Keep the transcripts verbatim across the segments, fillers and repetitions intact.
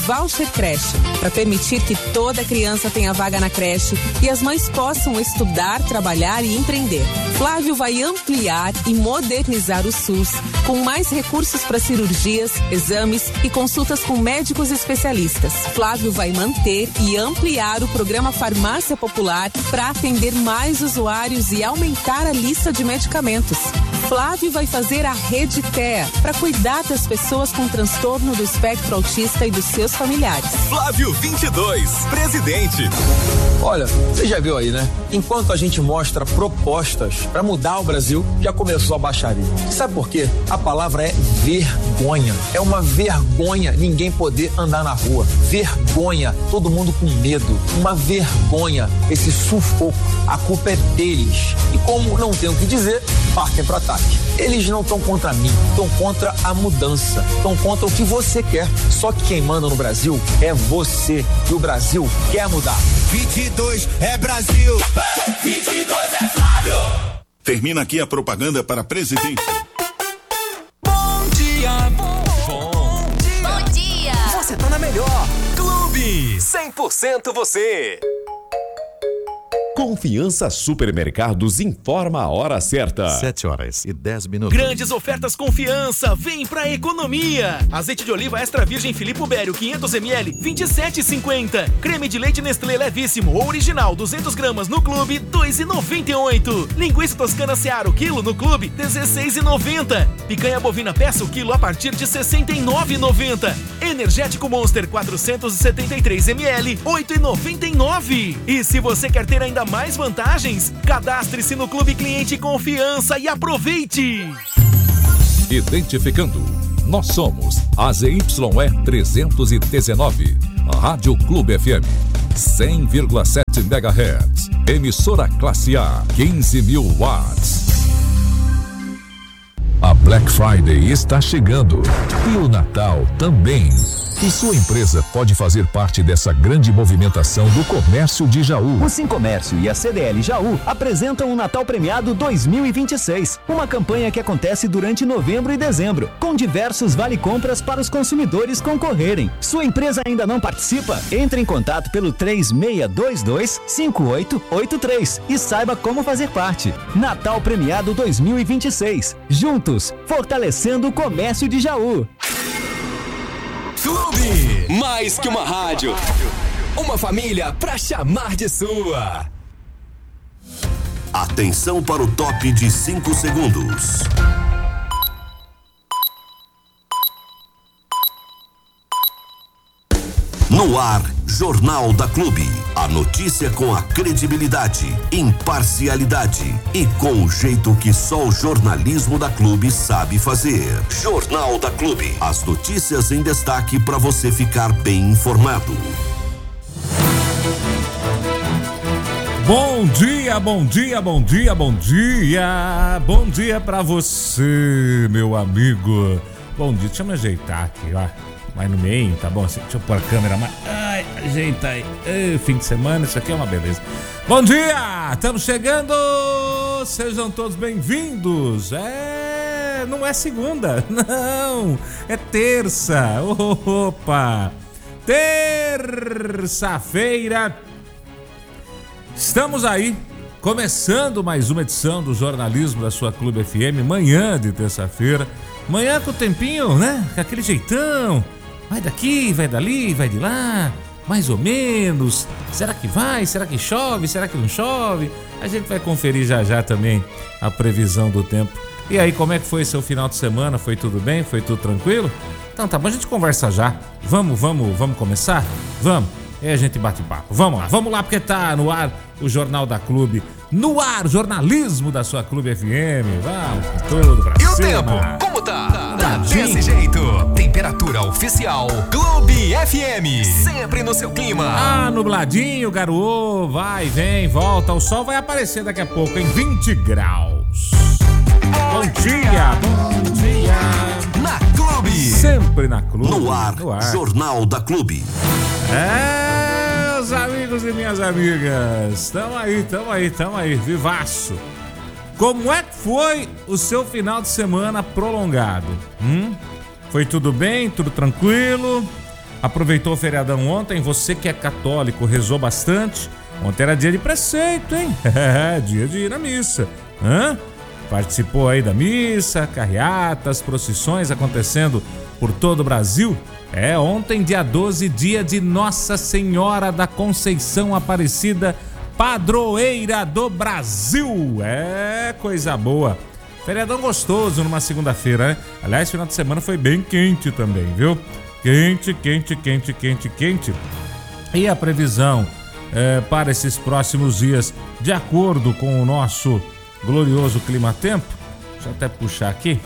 Voucher Creche, para permitir que toda criança tenha vaga na creche e as mães possam estudar, trabalhar e empreender. Flávio vai ampliar e modernizar o SUS, com mais recursos para cirurgias, exames e consultas com médicos especialistas. Flávio vai manter e ampliar o programa Farmácia Popular para atender mais usuários e aumentar a lista de medicamentos. Flávio vai fazer a Rede T E A para cuidar das pessoas com transtorno do espectro autista e dos seus familiares. Flávio vinte e dois, presidente. Olha, você já viu aí, né? Enquanto a gente mostra propostas para mudar o Brasil, já começou a baixaria. Sabe por quê? A palavra é vergonha. É uma vergonha ninguém poder andar na rua. Vergonha, todo mundo com medo. Uma vergonha, esse sufoco. A culpa é deles. E como não tem o que dizer, partem para ataque. Eles não estão contra mim, estão contra a mudança, estão contra o que você quer. Só que quem manda no Brasil é você. E o Brasil quer mudar. vinte e dois é Brasil. vinte e dois é Flávio. Termina aqui a propaganda para presidente. Bom dia, bom, bom dia. Bom dia. Você tá na melhor. Clube cem por cento você. Confiança Supermercados informa a hora certa. sete horas e dez minutos. Grandes ofertas Confiança, vem pra economia. Azeite de oliva extra virgem Filippo Bério, quinhentos mililitros, vinte e sete e cinquenta. Creme de leite Nestlé levíssimo ou original, duzentos gramas no clube, dois e noventa e oito. Linguiça toscana Seara, o quilo no clube, dezesseis e noventa. Picanha bovina peça, o quilo a partir de sessenta e nove e noventa. Energético Monster quatrocentos e setenta e três mililitros, oito e noventa e nove. E se você quer ter ainda mais vantagens, cadastre-se no Clube Cliente Confiança e aproveite! Identificando, nós somos a Z Y E trezentos e dezenove, Rádio Clube F M, cem vírgula sete megahertz, emissora classe A, quinze mil watts. A Black Friday está chegando e o Natal também. E sua empresa pode fazer parte dessa grande movimentação do comércio de Jaú. O Sim Comércio e a C D L Jaú apresentam o Natal Premiado dois mil e vinte e seis, uma campanha que acontece durante novembro e dezembro, com diversos vale-compras para os consumidores concorrerem. Sua empresa ainda não participa? Entre em contato pelo três seis dois dois, cinco oito oito três e saiba como fazer parte. Natal Premiado dois mil e vinte e seis. Juntos, fortalecendo o comércio de Jaú. Clube, mais que uma rádio, uma família pra chamar de sua. Atenção para o top de cinco segundos. No ar, Jornal da Clube. A notícia com a credibilidade, imparcialidade e com o jeito que só o jornalismo da Clube sabe fazer. Jornal da Clube. As notícias em destaque para você ficar bem informado. Bom dia, bom dia, bom dia, bom dia. Bom dia pra você, meu amigo. Bom dia, deixa eu me ajeitar aqui, ó. Mais no meio, tá bom? Deixa eu pôr a câmera mais. Ai, ajeita aí. Ai, fim de semana, isso aqui é uma beleza. Bom dia! Estamos chegando! Sejam todos bem-vindos. É, não é segunda, não. É terça. Opa! Terça-feira. Estamos aí, começando mais uma edição do jornalismo da sua Clube F M. Manhã de terça-feira. Manhã com o tempinho, né? Com aquele jeitão. Vai daqui, vai dali, vai de lá, mais ou menos. Será que vai? Será que chove? Será que não chove? A gente vai conferir já já também a previsão do tempo. E aí, como é que foi seu final de semana? Foi tudo bem? Foi tudo tranquilo? Então tá bom, a gente conversa já. Vamos, vamos, vamos começar? Vamos. E aí a gente bate papo. Vamos lá, vamos lá, porque tá no ar o Jornal da Clube. No ar, jornalismo da sua Clube F M. Vamos com tudo pra e cima. E o tempo, como tá? Tá, tá desse jeito. Temperatura oficial Clube F M. Sempre no seu clima. Ah, nubladinho, garoto. Vai, vem, volta. O sol vai aparecer daqui a pouco em vinte graus. Bom dia, bom dia. Na Clube. Sempre na Clube. No ar, no ar. Jornal da Clube. É, meus amigos e minhas amigas. Tamo aí, tamo aí, tamo aí. Vivaço. Como é que foi o seu final de semana prolongado? Hum? Foi tudo bem? Tudo tranquilo? Aproveitou o feriadão ontem? Você que é católico, rezou bastante? Ontem era dia de preceito, hein? É, dia de ir à missa. Hã? Participou aí da missa, carreatas, procissões acontecendo por todo o Brasil? É, ontem, dia doze, dia de Nossa Senhora da Conceição Aparecida, padroeira do Brasil. É, coisa boa. Feriadão gostoso numa segunda-feira, né? Aliás, final de semana foi bem quente também, viu? Quente, quente, quente, quente, quente. E a previsão é, para esses próximos dias, de acordo com o nosso glorioso clima-tempo, deixa eu até puxar aqui.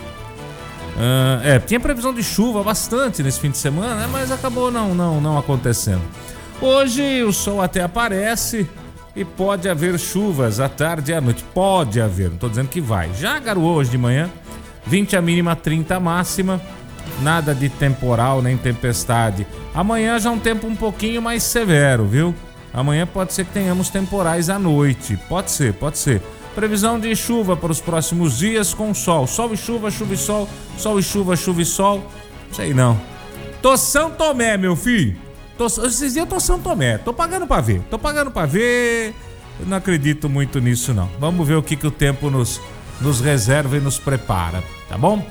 Uh, é, tinha previsão de chuva bastante nesse fim de semana, né? Mas acabou não, não, não acontecendo. Hoje o sol até aparece e pode haver chuvas à tarde e à noite. Pode haver, não estou dizendo que vai. Já garoou hoje de manhã, vinte a mínima, trinta a máxima. Nada de temporal nem tempestade. Amanhã já é um tempo um pouquinho mais severo, viu? Amanhã pode ser que tenhamos temporais à noite. Pode ser, pode ser. Previsão de chuva para os próximos dias com sol. Sol e chuva, chuva e sol. Sol e chuva, chuva e sol. Sei não. Tô São Tomé, meu filho. Tô, esses dias eu tô São Tomé. Tô pagando pra ver. Tô pagando pra ver. Eu não acredito muito nisso, não. Vamos ver o que, que o tempo nos, nos reserva e nos prepara. Tá bom?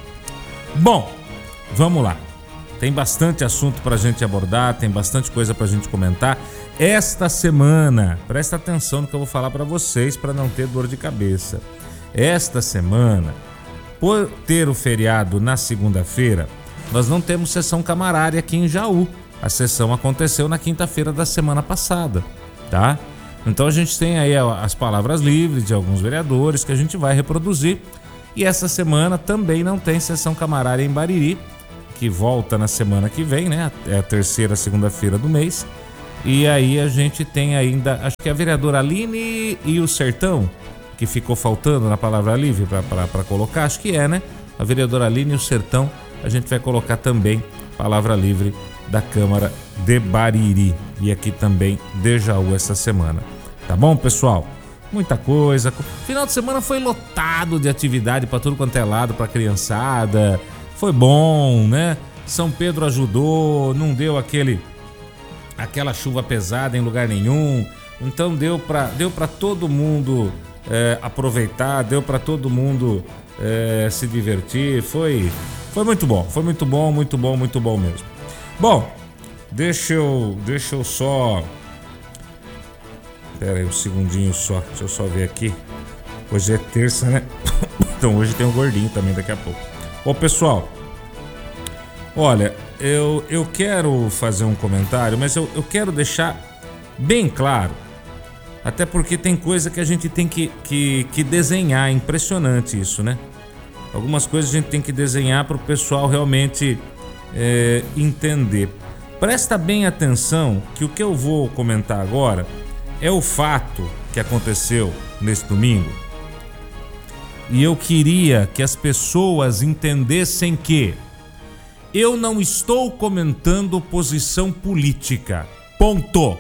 Bom, vamos lá. Tem bastante assunto pra gente abordar. Tem bastante coisa pra gente comentar. Esta semana, presta atenção no que eu vou falar para vocês para não ter dor de cabeça. Esta semana, por ter o feriado na segunda-feira, nós não temos sessão camarária aqui em Jaú. A sessão aconteceu na quinta-feira da semana passada, tá? Então a gente tem aí as palavras livres de alguns vereadores que a gente vai reproduzir. E essa semana também não tem sessão camarária em Bariri, que volta na semana que vem, né? É a terceira segunda-feira do mês. E aí a gente tem ainda, acho que a vereadora Aline e o Sertão, que ficou faltando na palavra livre para colocar, acho que é, né? A vereadora Aline e o Sertão, a gente vai colocar também palavra livre da Câmara de Bariri. E aqui também de Jaú essa semana. Tá bom, pessoal? Muita coisa. Final de semana foi lotado de atividade para tudo quanto é lado, para criançada. Foi bom, né? São Pedro ajudou, não deu aquele... aquela chuva pesada em lugar nenhum, então deu para deu para todo mundo é, aproveitar, deu para todo mundo é, se divertir, foi, foi muito bom, foi muito bom, muito bom, muito bom mesmo. Bom, deixa eu, deixa eu só, pera aí um segundinho só, deixa eu só ver aqui, hoje é terça, né? Então hoje tem um gordinho também daqui a pouco. Ô pessoal, olha, Eu, eu quero fazer um comentário, mas eu, eu quero deixar bem claro, até porque tem coisa que a gente tem que, que, que desenhar, é impressionante isso, né? Algumas coisas a gente tem que desenhar para o pessoal realmente é, entender. Presta bem atenção que o que eu vou comentar agora é o fato que aconteceu nesse domingo, e eu queria que as pessoas entendessem que eu não estou comentando posição política. Ponto.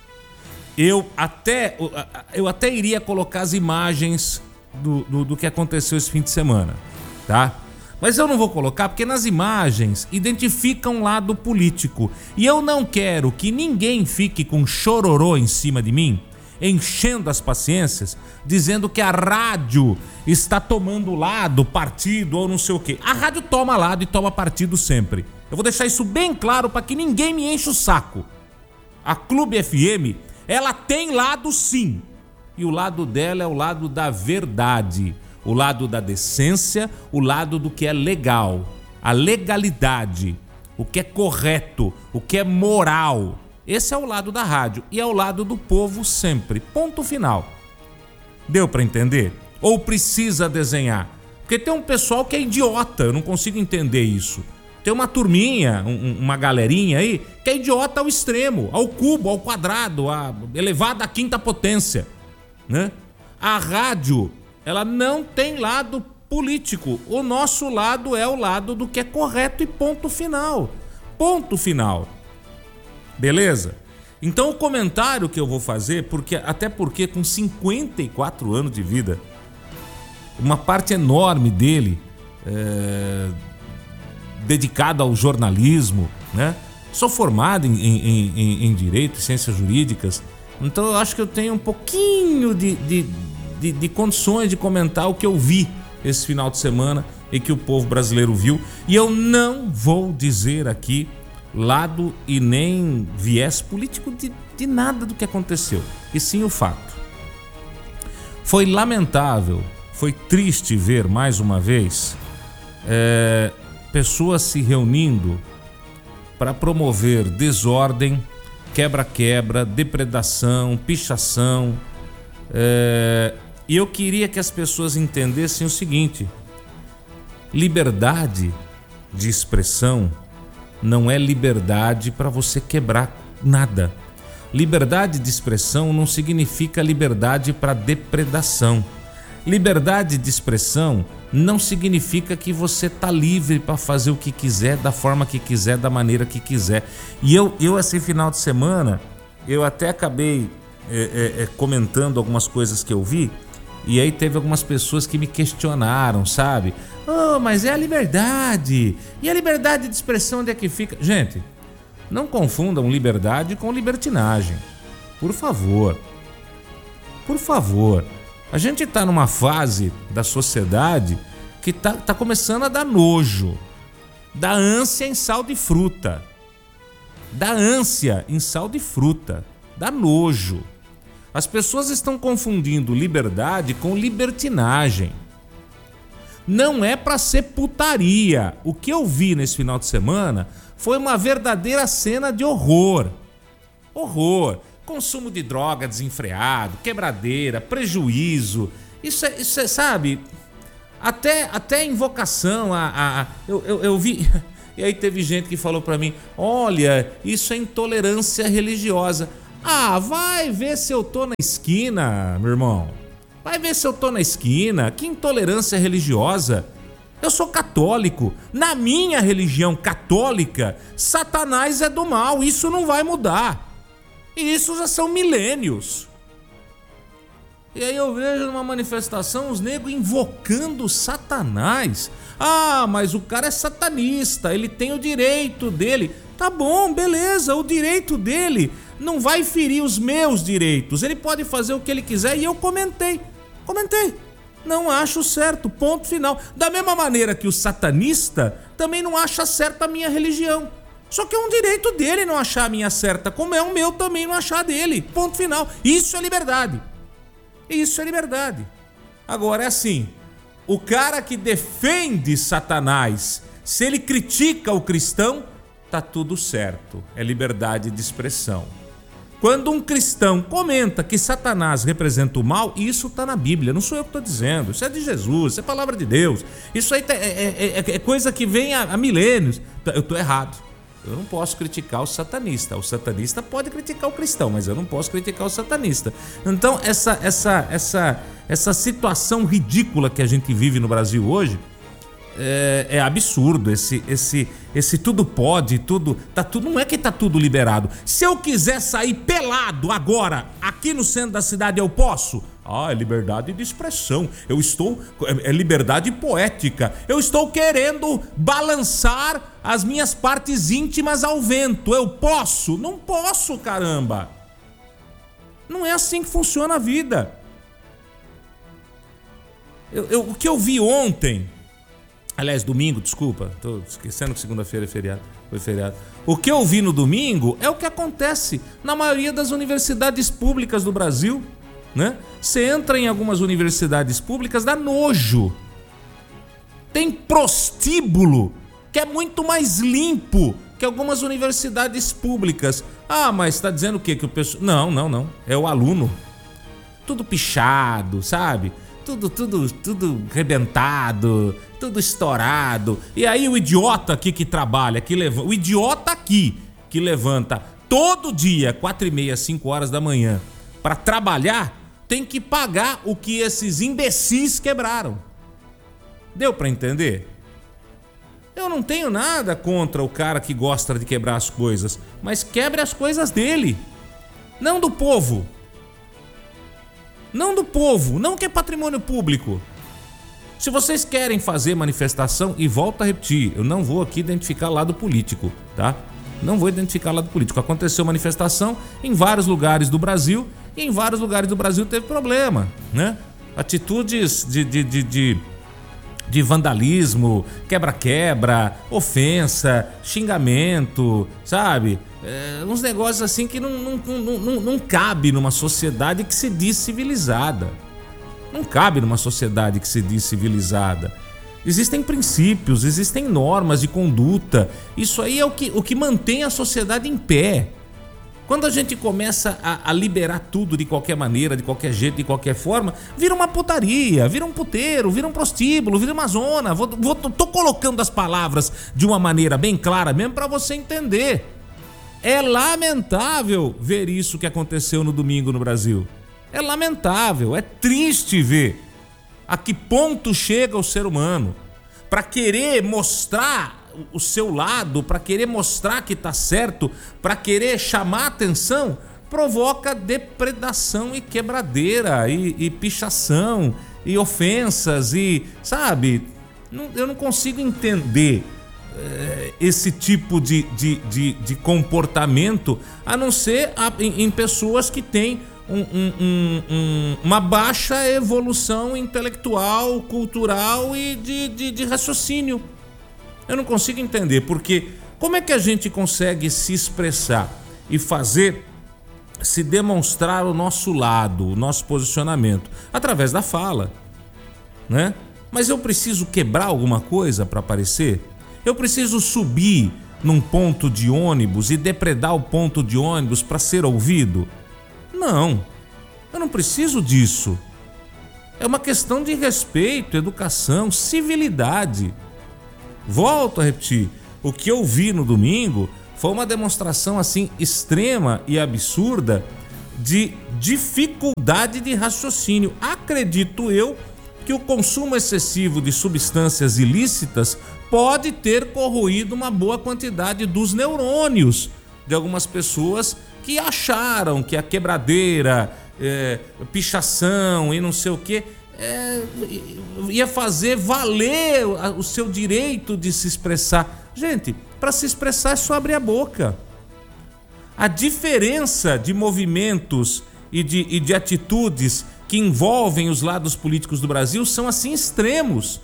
Eu até, eu até iria colocar as imagens do, do, do que aconteceu esse fim de semana, tá? Mas eu não vou colocar porque nas imagens identificam um lado político. E eu não quero que ninguém fique com chororô em cima de mim, enchendo as paciências, dizendo que a rádio está tomando lado, partido ou não sei o quê. A rádio toma lado e toma partido sempre. Eu vou deixar isso bem claro para que ninguém me enche o saco. A Clube F M, ela tem lado sim. E o lado dela é o lado da verdade, o lado da decência, o lado do que é legal, a legalidade, o que é correto, o que é moral. Esse é o lado da rádio e é o lado do povo sempre. Ponto final. Deu para entender? Ou precisa desenhar? Porque tem um pessoal que é idiota, eu não consigo entender isso. Tem uma turminha, um, uma galerinha aí, que é idiota ao extremo, ao cubo, ao quadrado, a elevada à quinta potência, né? A rádio, ela não tem lado político. O nosso lado é o lado do que é correto e ponto final. Ponto final. Beleza? Então o comentário que eu vou fazer, porque, até porque com cinquenta e quatro anos de vida, uma parte enorme dele é, dedicada ao jornalismo, né? Sou formado em, em, em, em Direito e Ciências Jurídicas, então eu acho que eu tenho um pouquinho de, de, de, de condições de comentar o que eu vi esse final de semana e que o povo brasileiro viu. E eu não vou dizer aqui lado e nem viés político de, de nada do que aconteceu, e sim o fato. Foi lamentável, foi triste ver mais uma vez é, pessoas se reunindo para promover desordem, quebra-quebra, depredação, pichação. É, e eu queria que as pessoas entendessem o seguinte: liberdade de expressão não é liberdade para você quebrar nada. Liberdade de expressão não significa liberdade para depredação. Liberdade de expressão não significa que você tá livre para fazer o que quiser, da forma que quiser, da maneira que quiser. E eu, eu esse final de semana, eu até acabei é, é, comentando algumas coisas que eu vi, e aí teve algumas pessoas que me questionaram, sabe? Oh, mas é a liberdade. E a liberdade de expressão onde é que fica? Gente, não confundam liberdade com libertinagem. Por favor. Por favor. A gente está numa fase da sociedade que tá, tá começando a dar nojo. Dá ânsia em sal de fruta. Dá ânsia em sal de fruta. Dá nojo. As pessoas estão confundindo liberdade com libertinagem. Não é para ser putaria. O que eu vi nesse final de semana foi uma verdadeira cena de horror. Horror. Consumo de droga desenfreado, quebradeira, prejuízo. Isso é, isso é sabe, até, até invocação a... a, a eu, eu, eu vi... E aí teve gente que falou pra mim: olha, isso é intolerância religiosa. Ah, vai ver se eu tô na esquina, meu irmão. Vai ver se eu tô na esquina. Que intolerância religiosa? Eu sou católico. Na minha religião católica, Satanás é do mal. Isso não vai mudar. E isso já são milênios. E aí eu vejo numa manifestação os negros invocando Satanás. Ah, mas o cara é satanista, ele tem o direito dele. Tá bom, beleza, o direito dele não vai ferir os meus direitos. Ele pode fazer o que ele quiser e eu comentei. Comentei. Não acho certo, ponto final. Da mesma maneira que o satanista também não acha certa a minha religião. Só que é um direito dele não achar a minha certa, como é o meu também não achar dele. Ponto final. Isso é liberdade. Isso é liberdade. Agora é assim, o cara que defende Satanás, se ele critica o cristão, tá tudo certo. É liberdade de expressão. Quando um cristão comenta que Satanás representa o mal, isso tá na Bíblia, não sou eu que tô dizendo. Isso é de Jesus, isso é palavra de Deus. Isso aí é, é, é, é coisa que vem há, há milênios. Eu tô errado. Eu não posso criticar o satanista. O satanista pode criticar o cristão, mas eu não posso criticar o satanista. Então, essa, essa, essa, essa situação ridícula que a gente vive no Brasil hoje é, é absurdo. Esse, esse, esse tudo pode, tudo, tá tudo. Não é que tá tudo liberado. Se eu quiser sair pelado agora, aqui no centro da cidade, eu posso? Ah, é liberdade de expressão. Eu estou... É liberdade poética. Eu estou querendo balançar as minhas partes íntimas ao vento. Eu posso? Não posso, caramba. Não é assim que funciona a vida. Eu, eu, o que eu vi ontem... Aliás, domingo, desculpa. Estou esquecendo que segunda-feira é feriado. Foi feriado. O que eu vi no domingo é o que acontece na maioria das universidades públicas do Brasil. Né? Você entra em algumas universidades públicas, dá nojo. Tem prostíbulo que é muito mais limpo que algumas universidades públicas. Ah, mas está dizendo o quê? Que o pessoal... Não, não, não. É o aluno. Tudo pichado, sabe? Tudo, tudo, tudo rebentado, tudo estourado. E aí o idiota aqui que trabalha, que levanta... O idiota aqui que levanta todo dia, quatro e meia, cinco horas da manhã, para trabalhar, tem que pagar o que esses imbecis quebraram. Deu para entender? Eu não tenho nada contra o cara que gosta de quebrar as coisas, mas quebre as coisas dele, não do povo. Não do povo, não que é patrimônio público. Se vocês querem fazer manifestação, e volto a repetir, eu não vou aqui identificar lado político, tá? Não vou identificar lado político. Aconteceu manifestação em vários lugares do Brasil e em vários lugares do Brasil teve problema, né? Atitudes de, de, de, de, de vandalismo, quebra-quebra, ofensa, xingamento, sabe? É, uns negócios assim que não, não, não, não, não cabe numa sociedade que se diz civilizada. Não cabe numa sociedade que se diz civilizada. Existem princípios, existem normas de conduta. Isso aí é o que, o que mantém a sociedade em pé. Quando a gente começa a, a liberar tudo de qualquer maneira, de qualquer jeito, de qualquer forma, vira uma putaria, vira um puteiro, vira um prostíbulo, vira uma zona. Vou, vou, tô colocando as palavras de uma maneira bem clara mesmo para você entender. É lamentável ver isso que aconteceu no domingo no Brasil. É lamentável, é triste ver a que ponto chega o ser humano para querer mostrar o seu lado, para querer mostrar que tá certo, para querer chamar atenção, provoca depredação e quebradeira e, e pichação e ofensas e, sabe, não, eu não consigo entender é, esse tipo de, de, de, de comportamento, a não ser a, em, em pessoas que têm Um, um, um, um, uma baixa evolução intelectual, cultural e de, de, de raciocínio. Eu não consigo entender, porque como é que a gente consegue se expressar e fazer, se demonstrar o nosso lado, o nosso posicionamento? Através da fala, né? Mas eu preciso quebrar alguma coisa para aparecer? Eu preciso subir num ponto de ônibus e depredar o ponto de ônibus para ser ouvido? Não, eu não preciso disso. É uma questão de respeito, educação, civilidade. Volto a repetir, o que eu vi no domingo foi uma demonstração assim extrema e absurda de dificuldade de raciocínio. Acredito eu que o consumo excessivo de substâncias ilícitas pode ter corroído uma boa quantidade dos neurônios de algumas pessoas que acharam que a quebradeira, é, pichação e não sei o que, é, ia fazer valer o seu direito de se expressar. Gente, para se expressar é só abrir a boca. A diferença de movimentos e de, e de atitudes que envolvem os lados políticos do Brasil são assim extremos.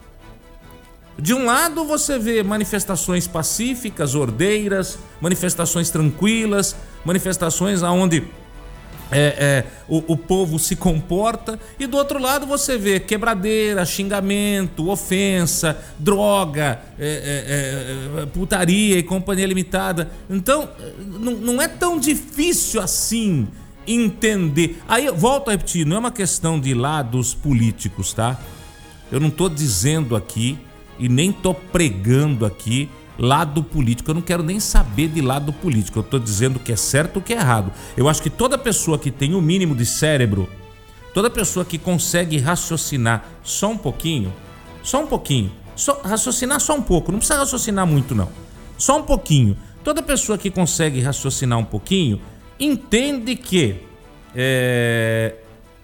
De um lado você vê manifestações pacíficas, ordeiras, manifestações tranquilas, manifestações onde é, é, o, o povo se comporta, e do outro lado você vê quebradeira, xingamento, ofensa, droga, é, é, é, putaria e companhia limitada. Então não, não é tão difícil assim entender. Aí eu volto a repetir, não é uma questão de lados políticos, tá? Eu não estou dizendo aqui e nem tô pregando aqui lado político. Eu não quero nem saber de lado político. Eu tô dizendo o que é certo e o que é errado. Eu acho que toda pessoa que tem o mínimo de cérebro, toda pessoa que consegue raciocinar só um pouquinho, só um pouquinho, só, raciocinar só um pouco, não precisa raciocinar muito não, só um pouquinho. Toda pessoa que consegue raciocinar um pouquinho entende que é...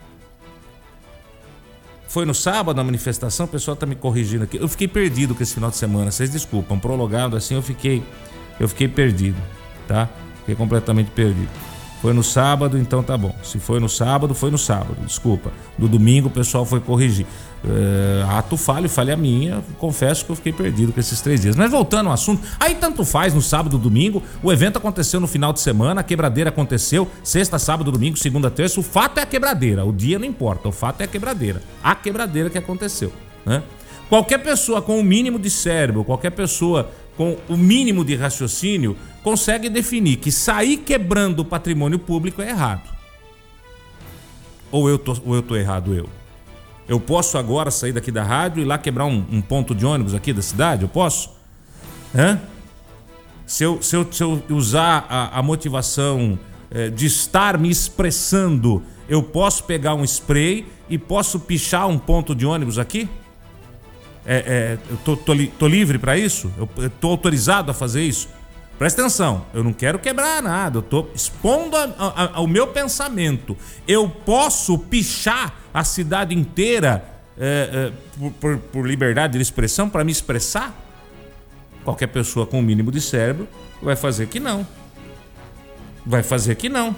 Foi no sábado a manifestação, o pessoal tá me corrigindo aqui. Eu fiquei perdido com esse final de semana, vocês desculpam. Prolongado assim, eu fiquei, eu fiquei perdido, tá? Fiquei completamente perdido. Foi no sábado, então tá bom. Se foi no sábado, foi no sábado, desculpa. No domingo o pessoal foi corrigir. É, ato falho, falha minha, confesso que eu fiquei perdido com esses três dias. Mas voltando ao assunto, aí tanto faz no sábado, domingo, o evento aconteceu no final de semana, a quebradeira aconteceu, sexta, sábado, domingo, segunda, terça, o fato é a quebradeira, o dia não importa, o fato é a quebradeira, a quebradeira que aconteceu, né? Qualquer pessoa com o mínimo de cérebro, qualquer pessoa com o mínimo de raciocínio consegue definir que sair quebrando o patrimônio público é errado. Ou eu tô, ou eu tô errado, eu? Eu posso agora sair daqui da rádio e ir lá quebrar um, um ponto de ônibus aqui da cidade? Eu posso? Hã? Se eu, se eu, se eu usar a, a motivação é, de estar me expressando, eu posso pegar um spray e posso pichar um ponto de ônibus aqui? É, é, eu tô, tô, li, tô livre para isso? Eu, eu tô autorizado a fazer isso? Presta atenção, eu não quero quebrar nada, eu tô expondo a, a, a, o meu pensamento. Eu posso pichar a cidade inteira é, é, por, por, por liberdade de expressão para me expressar? Qualquer pessoa com o mínimo de cérebro vai fazer que não. Vai fazer que não.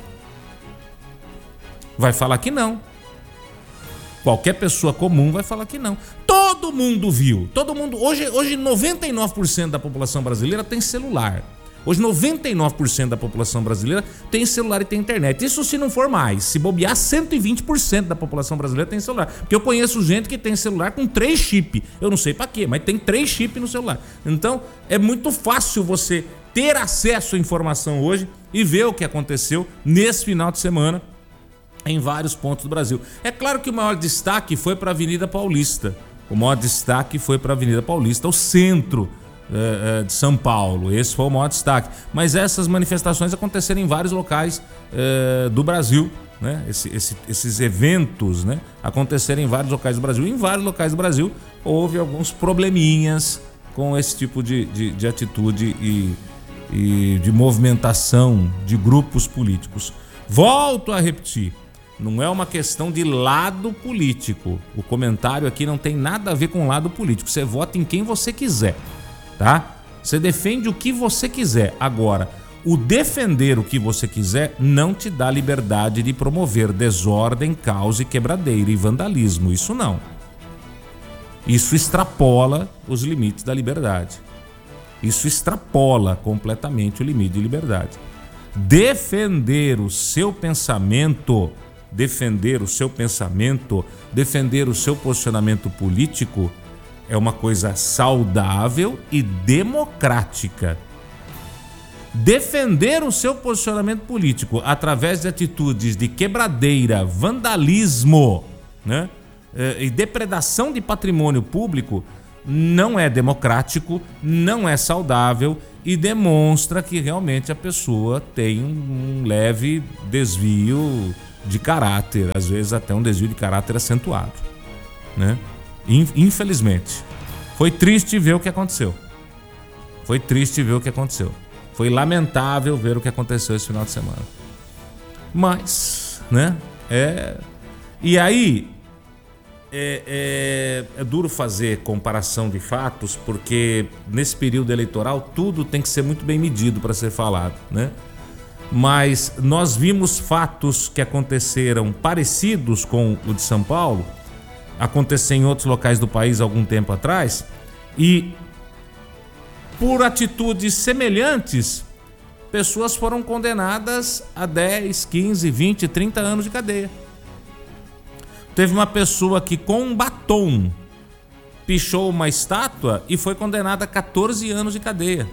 Vai falar que não. Qualquer pessoa comum vai falar que não. Todo mundo viu. Todo mundo. Hoje, hoje noventa e nove por cento da população brasileira tem celular. Hoje noventa e nove por cento da população brasileira tem celular e tem internet. Isso se não for mais. Se bobear, cento e vinte por cento da população brasileira tem celular. Porque eu conheço gente que tem celular com três chips. Eu não sei pra quê, mas tem três chips no celular. Então é muito fácil você ter acesso à informação hoje e ver o que aconteceu nesse final de semana em vários pontos do Brasil. É claro que o maior destaque foi para a Avenida Paulista. O maior destaque foi para a Avenida Paulista, o centro é, é, de São Paulo. Esse foi o maior destaque. Mas essas manifestações aconteceram em vários locais é, do Brasil, né? Esse, esse, esses eventos, né, aconteceram em vários locais do Brasil. E em vários locais do Brasil houve alguns probleminhas com esse tipo de, de, de atitude e, e de movimentação de grupos políticos. Volto a repetir. Não é uma questão de lado político. O comentário aqui não tem nada a ver com lado político. Você vota em quem você quiser, tá? Você defende o que você quiser. Agora, o defender o que você quiser não te dá liberdade de promover desordem, caos e quebradeira e vandalismo. Isso não. Isso extrapola os limites da liberdade. Isso extrapola completamente o limite de liberdade. Defender o seu pensamento... Defender o seu pensamento, defender o seu posicionamento político é uma coisa saudável e democrática. Defender o seu posicionamento político através de atitudes de quebradeira, vandalismo, né, e depredação de patrimônio público não é democrático, não é saudável e demonstra que realmente a pessoa tem um leve desvio de caráter, às vezes até um desvio de caráter acentuado, né? Infelizmente. Foi triste ver o que aconteceu. Foi triste ver o que aconteceu. Foi lamentável ver o que aconteceu esse final de semana. Mas, né? É... E aí, é, é, é duro fazer comparação de fatos, porque nesse período eleitoral tudo tem que ser muito bem medido para ser falado, né? Mas nós vimos fatos que aconteceram parecidos com o de São Paulo, acontecer em outros locais do país há algum tempo atrás, e por atitudes semelhantes, pessoas foram condenadas a dez, quinze, vinte, trinta anos de cadeia. Teve uma pessoa que com um batom pichou uma estátua e foi condenada a quatorze anos de cadeia.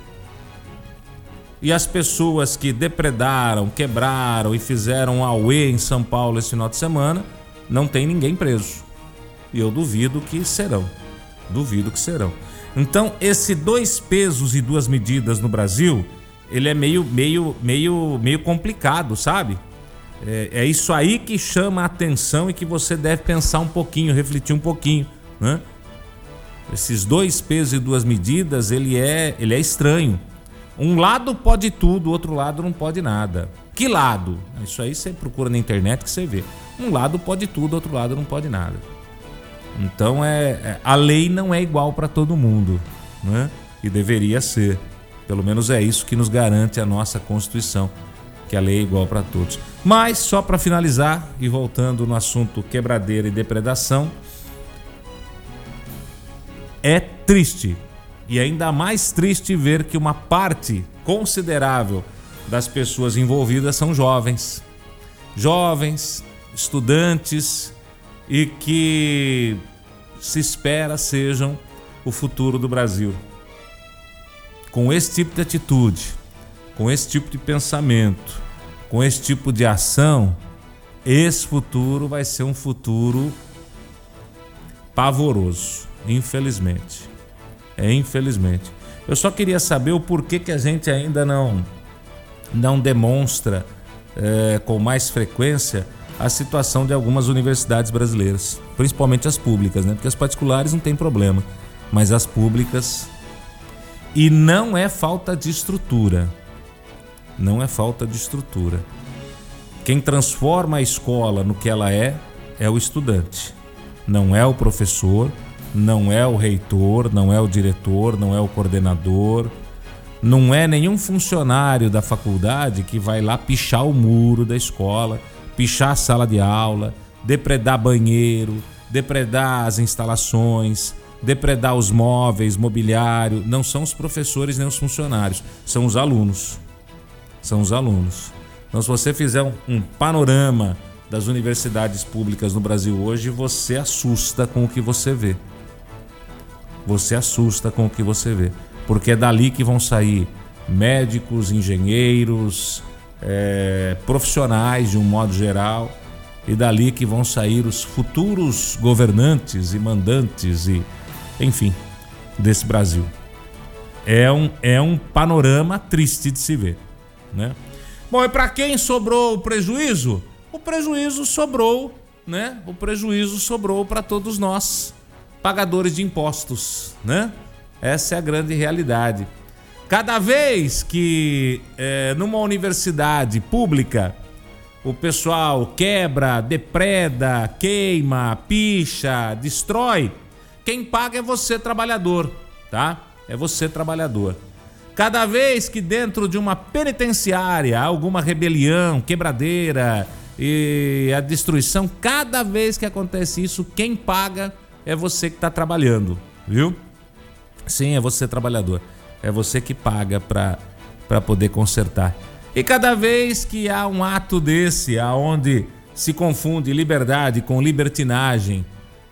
E as pessoas que depredaram, quebraram e fizeram um auê em São Paulo esse final de semana, não tem ninguém preso. E eu duvido que serão. Duvido que serão. Então, esse dois pesos e duas medidas no Brasil, ele é meio, meio, meio, meio complicado, sabe? É, é isso aí que chama a atenção e que você deve pensar um pouquinho, refletir um pouquinho, né? Esses dois pesos e duas medidas, ele é, ele é estranho. Um lado pode tudo, o outro lado não pode nada. Que lado? Isso aí você procura na internet que você vê. Um lado pode tudo, outro lado não pode nada. Então é, é a lei não é igual para todo mundo, né? E deveria ser. Pelo menos é isso que nos garante a nossa Constituição, que a lei é igual para todos. Mas só para finalizar e voltando no assunto quebradeira e depredação, é triste. E ainda mais triste ver que uma parte considerável das pessoas envolvidas são jovens. Jovens, estudantes e que se espera sejam o futuro do Brasil. Com esse tipo de atitude, com esse tipo de pensamento, com esse tipo de ação, esse futuro vai ser um futuro pavoroso, infelizmente. É, infelizmente. Eu só queria saber o porquê que a gente ainda não, não demonstra é, com mais frequência a situação de algumas universidades brasileiras, principalmente as públicas, né? Porque as particulares não tem problema, mas as públicas... E não é falta de estrutura. Não é falta de estrutura. Quem transforma a escola no que ela é, é o estudante. Não é o professor, não é o reitor, não é o diretor, não é o coordenador, não é nenhum funcionário da faculdade que vai lá pichar o muro da escola, pichar a sala de aula, depredar banheiro, depredar as instalações, depredar os móveis, mobiliário. Não são os professores nem os funcionários, são os alunos. São os alunos. Então, se você fizer um, um panorama das universidades públicas no Brasil hoje, você assusta com o que você vê. Você assusta com o que você vê. Porque é dali que vão sair médicos, engenheiros, é, profissionais de um modo geral, e dali que vão sair os futuros governantes e mandantes, e, enfim, desse Brasil. É um, é um panorama triste de se ver, né? Bom, e para quem sobrou o prejuízo? O prejuízo sobrou, né? O prejuízo sobrou para todos nós, pagadores de impostos, né? Essa é a grande realidade. Cada vez que é, numa universidade pública o pessoal quebra, depreda, queima, picha, destrói, quem paga é você, trabalhador, tá? É você, trabalhador. Cada vez que dentro de uma penitenciária há alguma rebelião, quebradeira e a destruição, cada vez que acontece isso, quem paga é você que está trabalhando, viu? Sim, é você, trabalhador. É você que paga para para poder consertar. E cada vez que há um ato desse, aonde se confunde liberdade com libertinagem,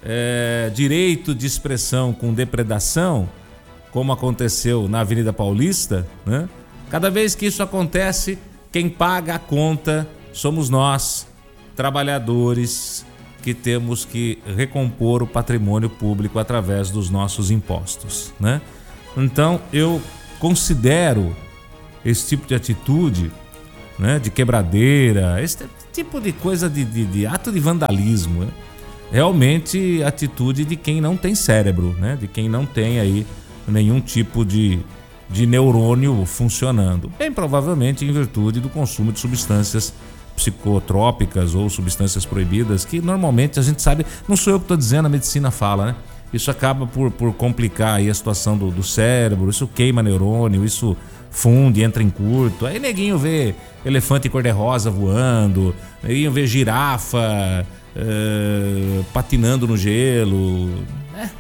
é, direito de expressão com depredação, como aconteceu na Avenida Paulista, né? Cada vez que isso acontece, quem paga a conta somos nós, trabalhadores, que temos que recompor o patrimônio público através dos nossos impostos, né? Então, eu considero esse tipo de atitude, né, de quebradeira, esse tipo de coisa de, de, de ato de vandalismo, né, realmente atitude de quem não tem cérebro, né, de quem não tem aí nenhum tipo de, de neurônio funcionando. Bem provavelmente em virtude do consumo de substâncias psicotrópicas ou substâncias proibidas, que normalmente a gente sabe, não sou eu que estou dizendo, a medicina fala, né? Isso acaba por, por complicar aí a situação do, do cérebro, isso queima neurônio, isso funde, entra em curto. Aí neguinho vê elefante cor-de-rosa voando, neguinho vê girafa uh, patinando no gelo. É.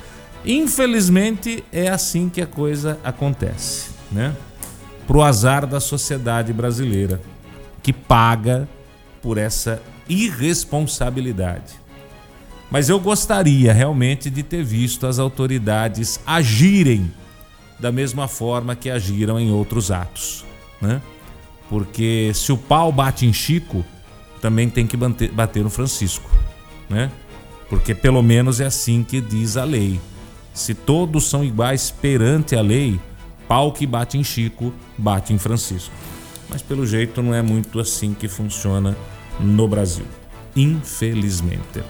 Infelizmente é assim que a coisa acontece, né? Pro azar da sociedade brasileira, que paga por essa irresponsabilidade. Mas eu gostaria realmente de ter visto as autoridades agirem da mesma forma que agiram em outros atos, né? Porque se o pau bate em Chico, também tem que bater, bater no Francisco, né? Porque pelo menos é assim que diz a lei. Se todos são iguais perante a lei, pau que bate em Chico, bate em Francisco. Mas pelo jeito não é muito assim que funciona no Brasil, infelizmente.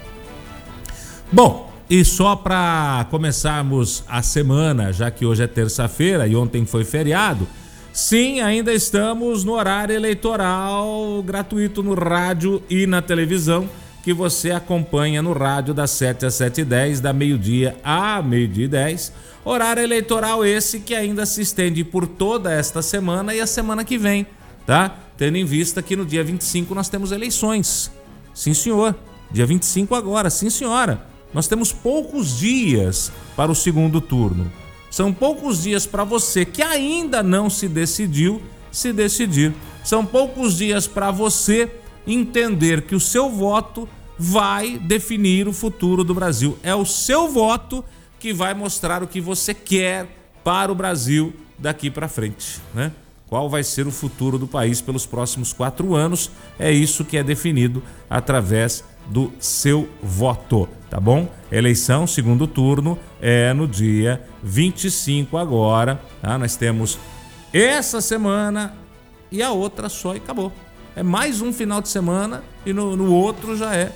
Bom, e só para começarmos a semana, já que hoje é terça-feira e ontem foi feriado, sim, ainda estamos no horário eleitoral gratuito no rádio e na televisão, que você acompanha no rádio das sete às sete e dez, da meio-dia a meio-dia e dez. Horário eleitoral esse que ainda se estende por toda esta semana e a semana que vem, tá? Tendo em vista que no dia vinte e cinco nós temos eleições. Sim, senhor. Dia vinte e cinco agora, sim, senhora. Nós temos poucos dias para o segundo turno. São poucos dias para você que ainda não se decidiu se decidir. São poucos dias para você entender que o seu voto vai definir o futuro do Brasil. É o seu voto que vai mostrar o que você quer para o Brasil daqui para frente, né? Qual vai ser o futuro do país pelos próximos quatro anos? É isso que é definido através do seu voto, tá bom? Eleição, segundo turno, é no dia vinte e cinco agora, tá? Nós temos essa semana e a outra só e acabou. É mais um final de semana e no, no outro já é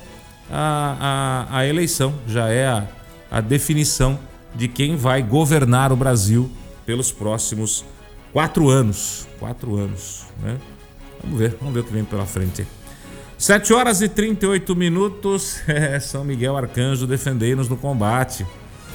a, a, a eleição, já é a, a definição de quem vai governar o Brasil pelos próximos quatro anos. Quatro anos, né? Vamos ver, vamos ver o que vem pela frente. sete horas e trinta e oito minutos. É, São Miguel Arcanjo, defendei-nos no combate.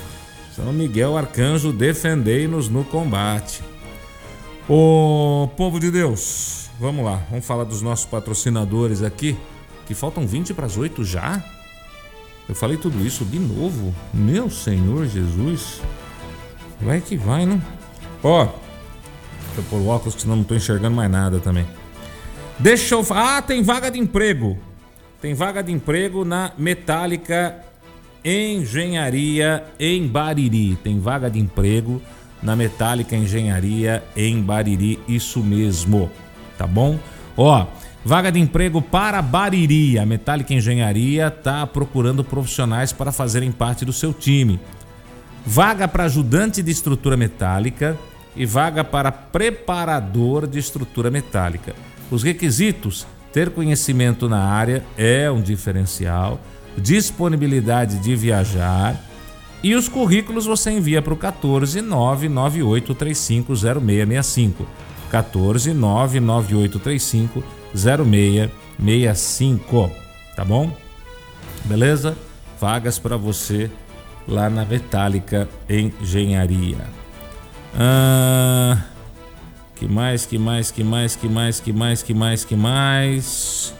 São Miguel Arcanjo, defendei-nos no combate. Ô povo de Deus, vamos lá, vamos falar dos nossos patrocinadores aqui, que faltam vinte para as oito já. Eu falei tudo isso de novo. Meu Senhor Jesus. Vai que vai, né? Ó, deixa eu pôr o óculos, senão não tô enxergando mais nada também. Deixa eu... Ah, tem vaga de emprego. Tem vaga de emprego na Metálica Engenharia em Bariri. Tem vaga de emprego na Metálica Engenharia em Bariri. Isso mesmo, tá bom? Ó, vaga de emprego para Bariri. A Metálica Engenharia tá procurando profissionais para fazerem parte do seu time. Vaga para ajudante de estrutura metálica e vaga para preparador de estrutura metálica. Os requisitos: ter conhecimento na área é um diferencial, disponibilidade de viajar, e os currículos você envia para o quatorze nove nove oito três cinco zero seis seis cinco. quatorze nove nove oito três cinco zero seis seis cinco, tá bom? Beleza? Vagas para você lá na Metálica Engenharia. Ah, que mais, que mais, que mais, que mais, que mais, que mais, que mais?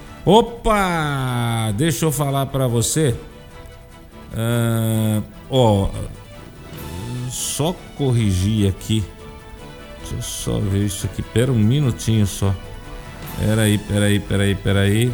Opa! Deixa eu falar para você. Ah, ó, só corrigir aqui. Deixa eu só ver isso aqui. Pera um minutinho só. Peraí, peraí, peraí, peraí.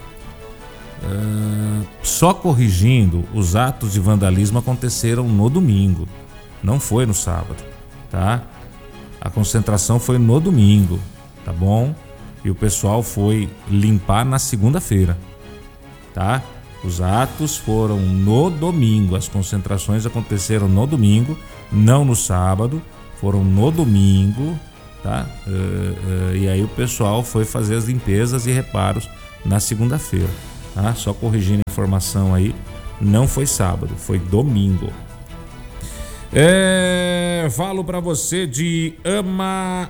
Uh, só corrigindo, os atos de vandalismo aconteceram no domingo, não foi no sábado, tá? A concentração foi no domingo, tá bom? E o pessoal foi limpar na segunda-feira, tá? Os atos foram no domingo, as concentrações aconteceram no domingo, não no sábado, foram no domingo, tá? Uh, uh, e aí o pessoal foi fazer as limpezas e reparos na segunda-feira. Ah, só corrigindo a informação aí, não foi sábado, foi domingo. É, falo pra você de Ama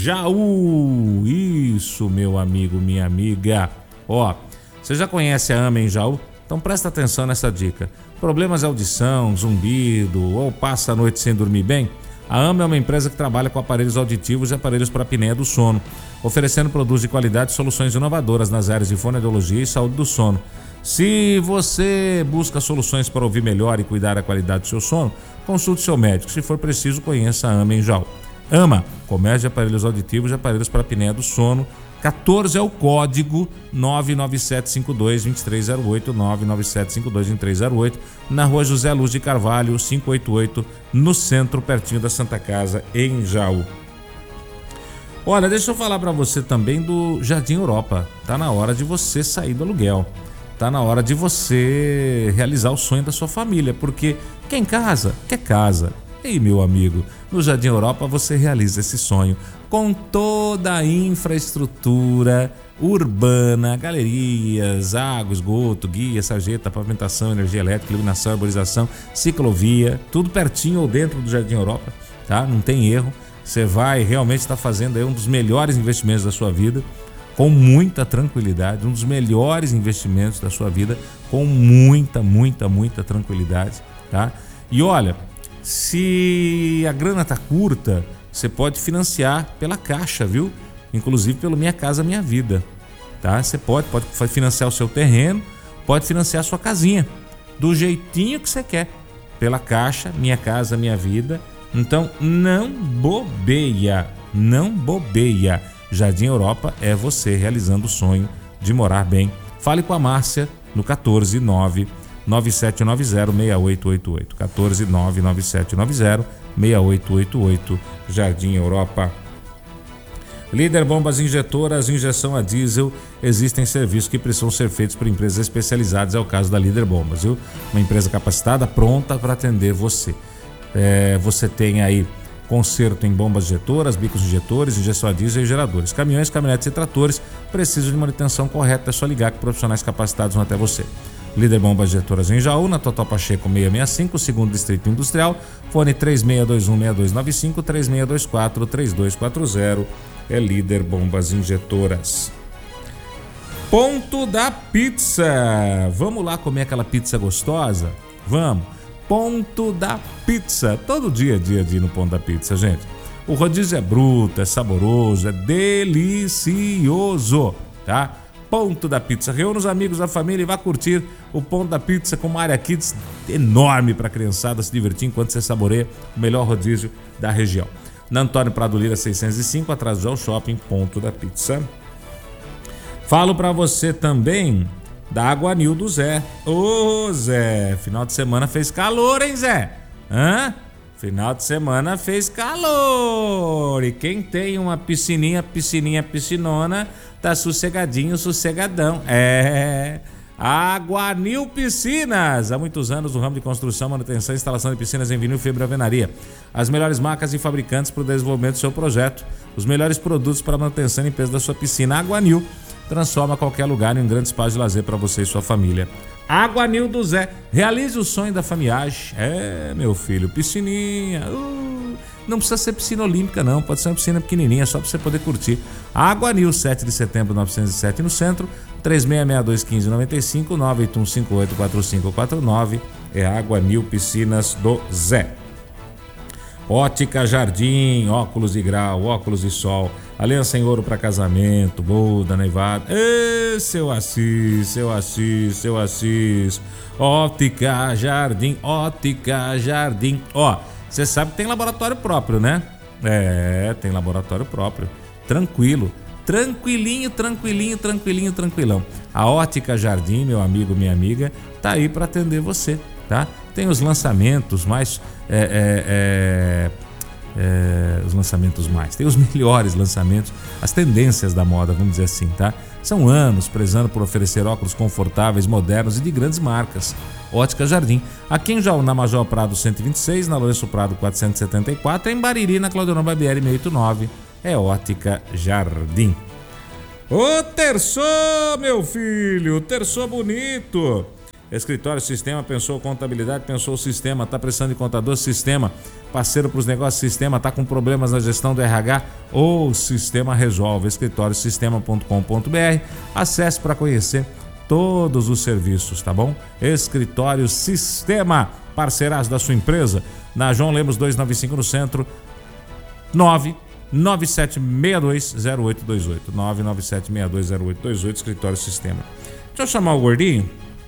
Jaú. Isso, meu amigo, minha amiga. Ó, você já conhece a Ama em Jaú? Então presta atenção nessa dica. Problemas de audição, zumbido ou passa a noite sem dormir bem? A Ama é uma empresa que trabalha com aparelhos auditivos e aparelhos para apneia do sono, oferecendo produtos de qualidade e soluções inovadoras nas áreas de fonoaudiologia e saúde do sono. Se você busca soluções para ouvir melhor e cuidar da qualidade do seu sono, consulte seu médico. Se for preciso, conheça a Ama em Jaú. Ama, comércio de aparelhos auditivos e aparelhos para apneia do sono. quatorze é o código nove nove sete cinco dois dois três zero oito, nove nove sete cinco dois dois três zero oito, na rua José Luz de Carvalho, quinhentos e oitenta e oito, no centro, pertinho da Santa Casa, em Jaú. Olha, deixa eu falar para você também do Jardim Europa. Tá na hora de você sair do aluguel. Tá na hora de você realizar o sonho da sua família, porque quem casa, quer casa. E meu amigo, no Jardim Europa você realiza esse sonho com toda a infraestrutura urbana, galerias, água, esgoto, guia, sarjeta, pavimentação, energia elétrica, iluminação, arborização, ciclovia, tudo pertinho ou dentro do Jardim Europa, tá? Não tem erro. Você vai realmente estar fazendo aí um dos melhores investimentos da sua vida, com muita tranquilidade, um dos melhores investimentos da sua vida, com muita, muita, muita tranquilidade, tá? E olha, se a grana tá curta, você pode financiar pela Caixa, viu? Inclusive pelo Minha Casa Minha Vida, tá? Você pode, pode financiar o seu terreno, pode financiar a sua casinha, do jeitinho que você quer, pela Caixa, Minha Casa Minha Vida. Então não bobeia, não bobeia. Jardim Europa é você realizando o sonho de morar bem. Fale com a Márcia no quatorze nove nove sete nove zero seis oito oito oito. quatorze nove nove sete nove zero seis oito oito oito. Jardim Europa. Líder Bombas Injetoras, injeção a diesel. Existem serviços que precisam ser feitos por empresas especializadas. É o caso da Líder Bombas, viu? Uma empresa capacitada, pronta para atender você. É, você tem aí conserto em bombas injetoras, bicos injetores, injeção a diesel e geradores. Caminhões, caminhonetes e tratores precisam de manutenção correta. É só ligar que profissionais capacitados vão até você. Líder Bombas Injetoras em Jaú, na Total Pacheco seiscentos e sessenta e cinco, segundo Distrito Industrial. Fone três seis dois um seis dois nove cinco, três seis dois quatro três dois quatro zero. É Líder Bombas Injetoras. Ponto da Pizza. Vamos lá comer aquela pizza gostosa? Vamos. Ponto da Pizza. Todo dia é dia de ir no Ponto da Pizza, gente. O rodízio é bruto, é saboroso, é delicioso, tá? Ponto da Pizza. Reúna os amigos da família e vá curtir o Ponto da Pizza com uma área kids enorme para a criançada se divertir enquanto você saboreia o melhor rodízio da região. Na Antônio Prado Lira seiscentos e cinco, atrás do Shopping, Ponto da Pizza. Falo para você também da Aguanil do Zé. Ô Zé, final de semana fez calor, hein Zé? Hã? Final de semana fez calor. E quem tem uma piscininha, piscininha, piscinona, tá sossegadinho, sossegadão. É... Aguanil Piscinas. Há muitos anos no ramo de construção, manutenção e instalação de piscinas em vinil, fibra e alvenaria. As melhores marcas e fabricantes para o desenvolvimento do seu projeto. Os melhores produtos para manutenção e limpeza da sua piscina. Aguanil transforma qualquer lugar em um grande espaço de lazer para você e sua família. Aguanil do Zé. Realize o sonho da famiagem. É, meu filho, piscininha. Uh, não precisa ser piscina olímpica, não. Pode ser uma piscina pequenininha, só para você poder curtir. Aguanil, sete de setembro, novecentos e sete no centro. três seis seis dois, um cinco nove cinco, nove oito um cinco oito quatro cinco quatro nove. É Aguanil Piscinas do Zé. Ótica Jardim, óculos de grau, óculos de sol, aliança em ouro para casamento, boda, neivada. Ê, seu Assis, seu Assis, seu Assis. Ótica Jardim, Ótica Jardim. Ó, você sabe que tem laboratório próprio, né? É, tem laboratório próprio. Tranquilo, tranquilinho, tranquilinho, tranquilinho, tranquilão. A Ótica Jardim, meu amigo, minha amiga, tá aí para atender você, tá? Tem os lançamentos mais... É, é, é, é, os lançamentos mais. Tem os melhores lançamentos, as tendências da moda, vamos dizer assim, tá? São anos prezando por oferecer óculos confortáveis, modernos e de grandes marcas. Ótica Jardim. Aqui em Jaú, na Major Prado cento e vinte e seis, na Lourenço Prado quatrocentos e setenta e quatro, em Bariri, na Claudionor Barbieri seiscentos e oitenta e nove. É Ótica Jardim. Ô terçou, meu filho, terçou bonito. Escritório Sistema, pensou contabilidade, pensou o sistema, tá precisando de contador, sistema, parceiro para os negócios, sistema, tá com problemas na gestão do R H, ou o sistema resolve. escritório sistema ponto com ponto b r. Acesse para conhecer todos os serviços, tá bom? Escritório Sistema, parceiraço da sua empresa, na João Lemos duzentos e noventa e cinco no centro, nove nove sete seis dois zero oito dois oito, nove nove sete seis dois zero oito dois oito, Escritório Sistema. Deixa eu chamar o gordinho.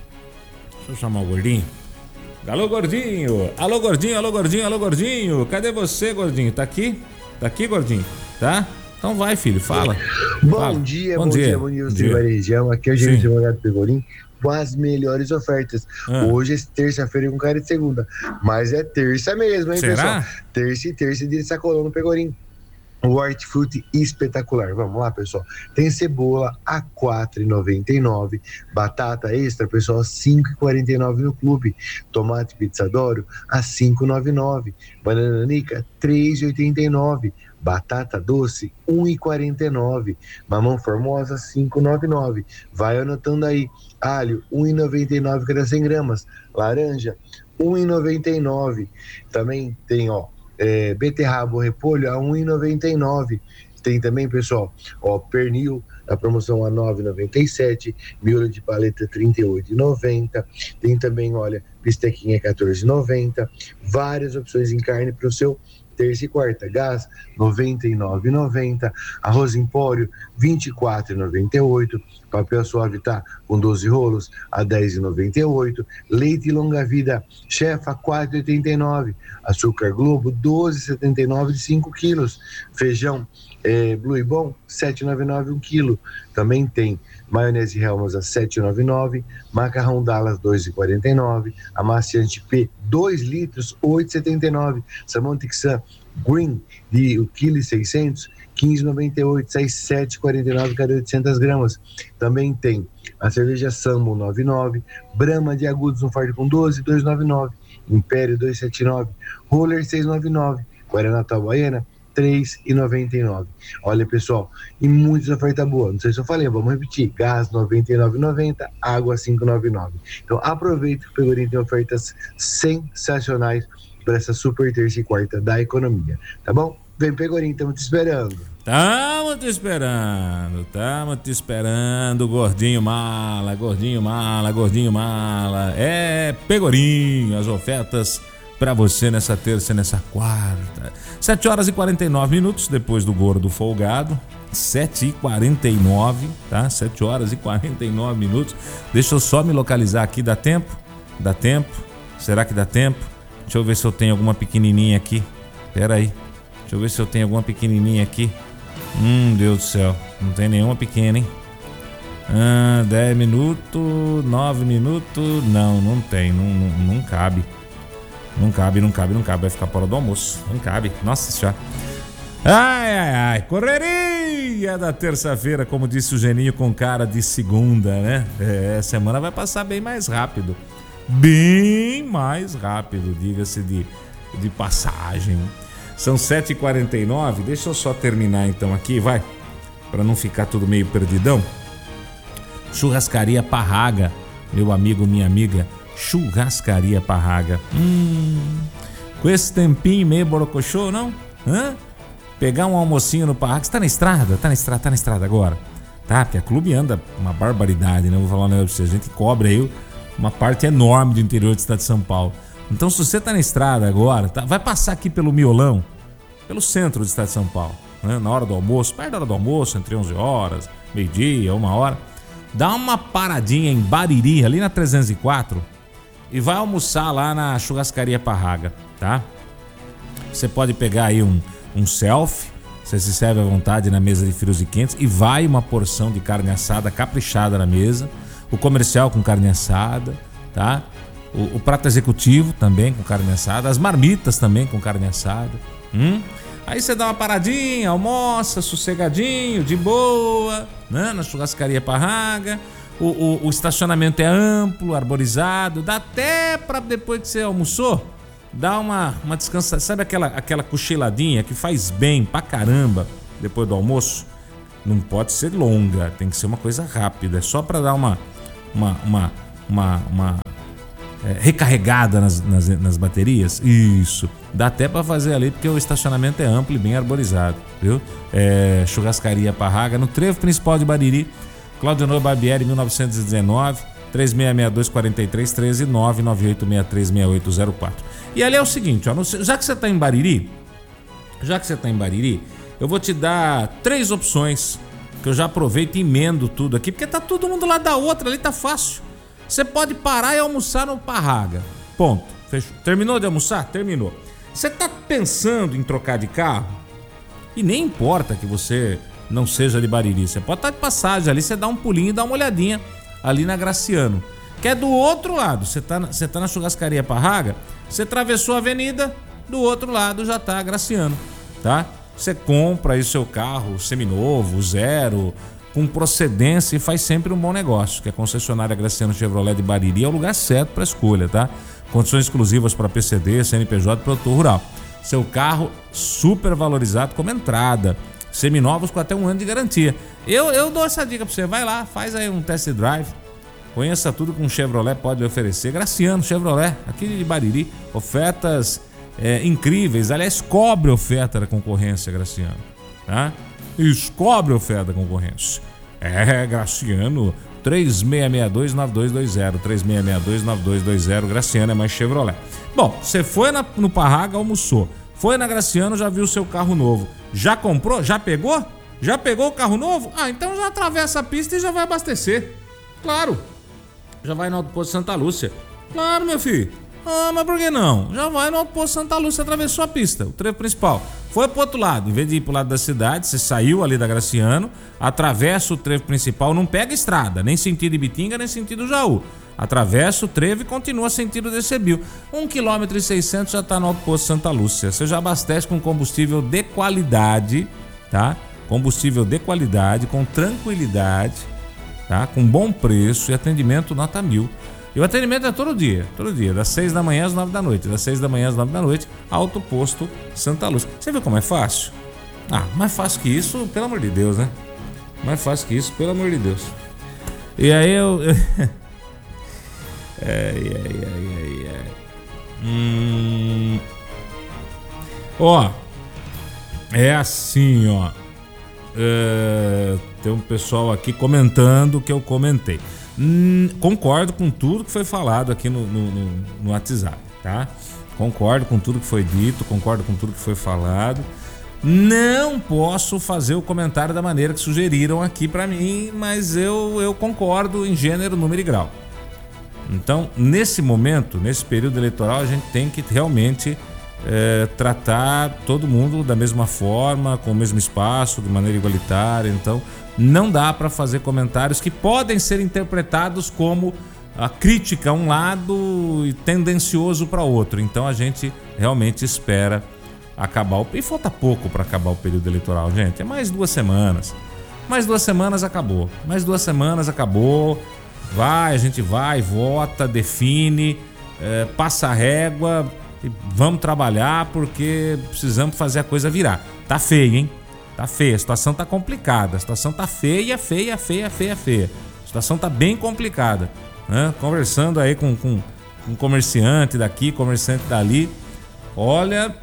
Deixa eu chamar o gordinho. Alô, gordinho. Alô, gordinho, alô, gordinho, alô, gordinho. Cadê você, gordinho? Tá aqui? Tá aqui, gordinho? Tá? Então vai, filho, fala. Bom fala. dia, bom, bom dia, dia, bom dia, dia. Varejão. Aqui é o gerente de Morgado Pegorim com as melhores ofertas. Ah. Hoje é terça-feira com cara de segunda, mas é terça mesmo, hein, Será? pessoal? Terça e terça de sacolão no Pegorim. O hortifruti espetacular. Vamos lá, pessoal. Tem cebola a quatro reais e noventa e nove centavos. Batata extra, pessoal, cinco reais e quarenta e nove centavos no clube. Tomate Pizzadoro a cinco reais e noventa e nove centavos. Banana nanica, três reais e oitenta e nove centavos. Batata doce, um real e quarenta e nove centavos. Mamão formosa, cinco reais e noventa e nove centavos. Vai anotando aí. Alho, um real e noventa e nove centavos cada cem gramas. Laranja, um real e noventa e nove centavos. Também tem, ó, É, beterraba ou repolho a um real e noventa e nove centavos. Tem também, pessoal, ó, pernil, a promoção a nove reais e noventa e sete centavos, miolo de paleta trinta e oito reais e noventa centavos. Tem também, olha, bistequinha quatorze reais e noventa centavos. Várias opções em carne para o seu terça e quarta. Gás, noventa e nove reais e noventa centavos. Arroz Empório, vinte e quatro reais e noventa e oito centavos. Papel suave tá com doze rolos a dez reais e noventa e oito centavos. Leite longa vida Chefa, quatro reais e oitenta e nove centavos. Açúcar Globo, doze reais e setenta e nove centavos de cinco quilos. Feijão é, Blue e Bom, sete reais e noventa e nove centavos um quilo. Também tem maionese Helmas a sete reais e noventa e nove centavos. Macarrão Dallas, dois reais e quarenta e nove centavos. Amaciante P, dois litros, oito reais e setenta e nove centavos. Salmão Tixan Green, de um vírgula seiscentos quilos, quinze reais e noventa e oito centavos, sai sete reais e quarenta e nove centavos cada oitocentas gramas. Também tem a cerveja Sambo nove e nove, Brahma de Agudos no fardo com doze, dois reais e noventa e nove centavos, Império dois reais e setenta e nove centavos, Roller seis reais e noventa e nove centavos, Guaraná Baiana três reais e noventa e nove centavos. Olha, pessoal, e muitas ofertas boas. Não sei se eu falei, vamos repetir. Gás noventa e nove reais e noventa centavos, água cinco reais e noventa e nove centavos. Então aproveita que o Pegorim tem ofertas sensacionais para essa super terça e quarta da economia, tá bom? Vem, Pegorim, estamos te esperando. Tamo te esperando, tamo te esperando, gordinho mala, gordinho mala, gordinho mala. É Pegorim, as ofertas pra você nessa terça e nessa quarta. sete horas e quarenta e nove minutos depois do gordo folgado. sete e quarenta e nove, tá? sete horas e quarenta e nove minutos. Deixa eu só me localizar aqui, dá tempo? Dá tempo? Será que dá tempo? Deixa eu ver se eu tenho alguma pequenininha aqui. Pera aí. Deixa eu ver se eu tenho alguma pequenininha aqui. Hum, Deus do céu. Não tem nenhuma pequena, hein? Ah, dez minutos, nove minutos. Não, não tem. Não, não, não cabe. Não cabe, não cabe, não cabe. Vai ficar fora do almoço. Não cabe. Nossa senhora. Ai, ai, ai. Correria da terça-feira, como disse o Geninho, com cara de segunda, né? É, semana vai passar bem mais rápido. Bem mais rápido, diga-se de, de passagem. São sete e quarenta e nove, deixa eu só terminar então aqui, vai, para não ficar tudo meio perdidão. Churrascaria Parraga, meu amigo, minha amiga, Churrascaria Parraga. Hum, com esse tempinho meio borocochô, não? Hã? Pegar um almocinho no Parraga, você tá na estrada? Tá na estrada, tá na estrada agora. Tá, porque a clube anda uma barbaridade, né? Eu vou falar um negócio pra você, a gente cobre aí uma parte enorme do interior do estado de São Paulo. Então, se você tá na estrada agora, tá, vai passar aqui pelo Miolão, pelo centro do estado de São Paulo, né? Na hora do almoço, perto da hora do almoço, entre onze horas, meio-dia, uma hora, dá uma paradinha em Bariri, ali na trezentos e quatro, e vai almoçar lá na Churrascaria Parraga, tá? Você pode pegar aí um, um selfie, você se serve à vontade na mesa de frios e quentes, e vai uma porção de carne assada caprichada na mesa, o comercial com carne assada, tá? O, o prato executivo também com carne assada, as marmitas também com carne assada. Hum? Aí você dá uma paradinha, almoça, sossegadinho, de boa, né? Na Churrascaria Parraga. O, o, o estacionamento é amplo, arborizado, dá até pra depois que você almoçou, dar uma, uma descansa. Sabe aquela, aquela cochiladinha que faz bem pra caramba depois do almoço? Não pode ser longa, tem que ser uma coisa rápida, é só pra dar uma, uma, uma, uma, uma É, recarregada nas, nas, nas baterias. Isso, dá até para fazer ali, porque o estacionamento é amplo e bem arborizado, viu? É, Churrascaria Parraga, no trevo principal de Bariri, Cláudio Novo Barbieri, mil novecentos e dezenove, três seis seis dois quatro três um três, nove nove oito seis três seis oito zero quatro. E ali é o seguinte, ó, já que você tá em Bariri, já que você tá em Bariri, eu vou te dar três opções, que eu já aproveito e emendo tudo aqui, porque tá todo mundo lá da outra, ali tá fácil. Você pode parar e almoçar no Parraga. Ponto. Fechou. Terminou de almoçar? Terminou. Você tá pensando em trocar de carro? E nem importa que você não seja de Bariri. Você pode estar de passagem ali, você dá um pulinho e dá uma olhadinha ali na Graciano, que é do outro lado. Você tá, você tá na Churrascaria Parraga, você atravessou a avenida, do outro lado já tá a Graciano, tá? Você compra aí seu carro seminovo, zero, com procedência, e faz sempre um bom negócio, que a concessionária Graciano Chevrolet de Bariri é o lugar certo para escolha, tá? Condições exclusivas para P C D, C N P J e produtor rural. Seu carro super valorizado como entrada, seminovos com até um ano de garantia. Eu, eu dou essa dica para você, vai lá, faz aí um test drive, conheça tudo que um Chevrolet pode oferecer. Graciano Chevrolet, aqui de Bariri, ofertas é, incríveis, aliás, cobre oferta da concorrência, Graciano, tá? Isso, cobre oferta da concorrência. É, Graciano, três seis seis dois nove dois dois zero, três seis seis dois nove dois dois zero, Graciano é mais Chevrolet. Bom, você foi na, no Parraga, almoçou, foi na Graciano, já viu o seu carro novo, já comprou? Já pegou? Já pegou o carro novo? Ah, então já atravessa a pista e já vai abastecer. Claro, já vai no Alto Posto Santa Lúcia. Claro, meu filho. Ah, mas por que não? Já vai no Alto Posto Santa Lúcia, atravessou a pista, o trevo principal. Foi pro outro lado, em vez de ir pro lado da cidade, você saiu ali da Graciano, atravessa o trevo principal, não pega estrada, nem sentido Ibitinga, nem sentido Jaú. Atravessa o trevo e continua sentido Decebio. um quilômetro e seiscentos já tá no Alto Posto Santa Lúcia. Você já abastece com combustível de qualidade, tá? Combustível de qualidade, com tranquilidade, tá? Com bom preço e atendimento nota mil. E o atendimento é todo dia, todo dia, das seis da manhã às nove da noite. Das seis da manhã às nove da noite, Alto Posto Santa Lúcia. Você viu como é fácil? Ah, mais fácil que isso, pelo amor de Deus, né? Mais fácil que isso, pelo amor de Deus. E aí eu... ai, ai, ai, ai, ai. Hum... Ó, é assim, ó. uh, tem um pessoal aqui comentando o que eu comentei. Hum, concordo com tudo que foi falado aqui no, no, no, no WhatsApp, tá? Concordo com tudo que foi dito, concordo com tudo que foi falado. Não posso fazer o comentário da maneira que sugeriram aqui pra mim, mas eu, eu concordo em gênero, número e grau. Então, nesse momento, nesse período eleitoral, a gente tem que realmente é, tratar todo mundo da mesma forma, com o mesmo espaço, de maneira igualitária. Então, não dá para fazer comentários que podem ser interpretados como a crítica a um lado e tendencioso para outro. Então, a gente realmente espera acabar o... E falta pouco para acabar o período eleitoral, gente. É mais duas semanas. Mais duas semanas acabou. Mais duas semanas acabou. Vai, a gente vai, vota, define, é, passa a régua e vamos trabalhar porque precisamos fazer a coisa virar. Tá feio, hein? Tá feia, a situação tá complicada, a situação tá feia, feia, feia, feia, feia. A situação tá bem complicada, né? Conversando aí com, com, com comerciante daqui, comerciante dali. Olha,